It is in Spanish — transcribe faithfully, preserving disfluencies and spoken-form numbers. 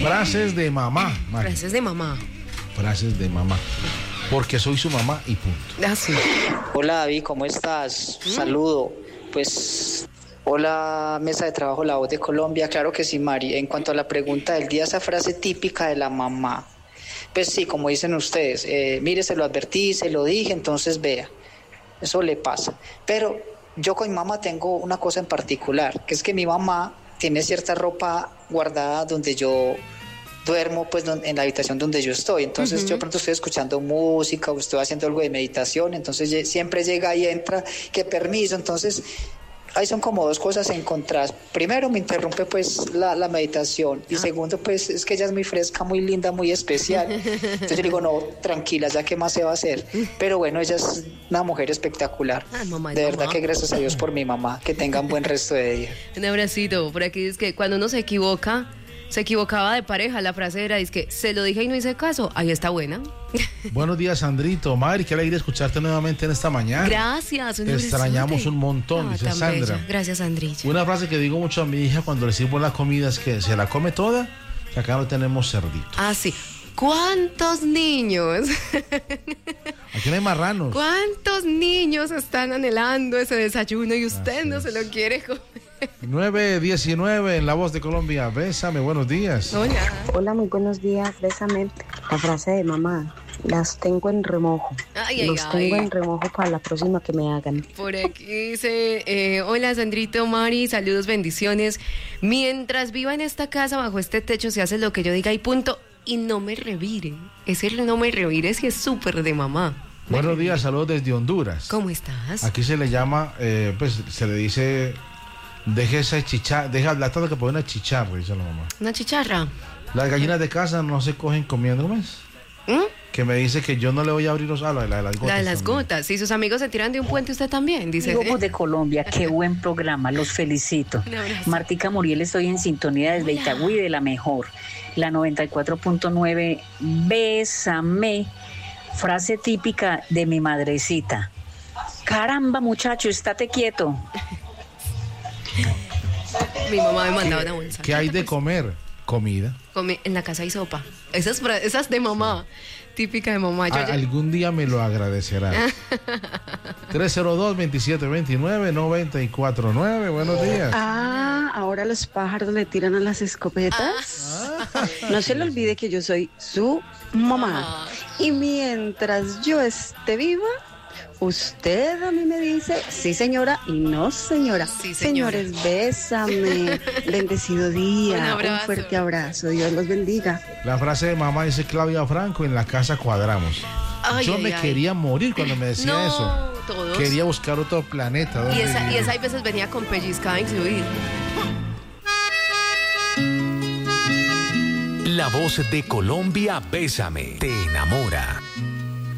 Frases de mamá, Mari. Frases de mamá. Frases de mamá. Porque soy su mamá y punto. Ah, sí. Hola David, ¿cómo estás? ¿Mm? Saludo. Pues, hola Mesa de Trabajo La Voz de Colombia. Claro que sí, Mari. En cuanto a la pregunta del día, esa frase típica de la mamá. Pues sí, como dicen ustedes, eh, mire, se lo advertí, se lo dije, entonces vea. Eso le pasa. Pero yo con mi mamá tengo una cosa en particular, que es que mi mamá tiene cierta ropa guardada donde yo duermo, pues en la habitación donde yo estoy. Entonces uh-huh. yo de pronto estoy escuchando música o estoy haciendo algo de meditación, entonces siempre llega y entra, que permiso. Entonces ahí son como dos cosas encontradas. Primero me interrumpe pues la, la meditación y segundo pues es que ella es muy fresca, muy linda, muy especial. Entonces yo digo, no, tranquila, ya qué más se va a hacer. Pero bueno, ella es una mujer espectacular. Ah, mamá, de verdad mamá. Que gracias a Dios por mi mamá, que tengan buen resto de día. Un abracito. Por aquí es que cuando uno se equivoca, se equivocaba de pareja, la frase era, es que se lo dije y no hice caso. Ahí está buena. Buenos días, Sandrito. Mari, qué alegría escucharte nuevamente en esta mañana. Gracias. Te extrañamos un montón, ah, dice Sandra. Bella. Gracias, Sandrilla. Una frase que digo mucho a mi hija cuando le sirvo la comida es que se la come toda, que acá no tenemos cerditos. Ah, sí. ¿Cuántos niños? Aquí no hay marranos. ¿Cuántos niños están anhelando ese desayuno y usted Así no es. Se lo quiere comer? nueve diecinueve en La Voz de Colombia. Bésame, buenos días. Hola. Hola, muy buenos días. Bésame. La frase de mamá. Las tengo en remojo. Ay, Los ay, tengo ay. en remojo para la próxima que me hagan. Por aquí dice, eh, hola Sandrito, Mari, saludos, bendiciones. Mientras viva en esta casa, bajo este techo, se hace lo que yo diga y punto. Y no me revire. Ese no me revire sí es súper de mamá. Buenos días, saludos desde Honduras. ¿Cómo estás? Aquí se le llama, eh, pues se le dice, deje esa chicharra, deja la tarde que pone una chicharra, dice la mamá. ¿Una chicharra? Las gallinas de casa no se cogen comiendo, ¿no es? ¿Mm? Que me dice que yo no le voy a abrir los ah, la, la de las gotas. La de las también. gotas. Si sus amigos se tiran de un puente, usted también, dice. Amigos de Colombia, qué buen programa, los felicito. Martica Muriel, estoy en sintonía desde Hola. Itagüí, de la mejor. La noventa y cuatro punto nueve, bésame. Frase típica de mi madrecita. Caramba, muchacho, estate quieto. Mi mamá me mandaba una bolsa. ¿Qué hay de comer? Comida. Come, en la casa hay sopa. Esas esas de mamá. Sí. Típica de mamá. Yo A, ya... Algún día me lo agradecerá. tres cero dos, veintisiete veintinueve, noventa y cuatro nueve. Buenos días. Ah, ahora los pájaros le tiran a las escopetas. Ah. No se le olvide que yo soy su mamá. Ah. Y mientras yo esté viva, usted a mí me dice, sí señora y no señora. Sí, señora. Señores, bésame. Bendecido día. Un, un fuerte abrazo. Dios los bendiga. La frase de mamá dice Claudia Franco, en la casa cuadramos. Ay, Yo ay, me ay. quería morir cuando me decía no, eso. Todos. Quería buscar otro planeta. Y esa, y esa hay veces venía con pellizcada incluida. La Voz de Colombia, bésame, te enamora.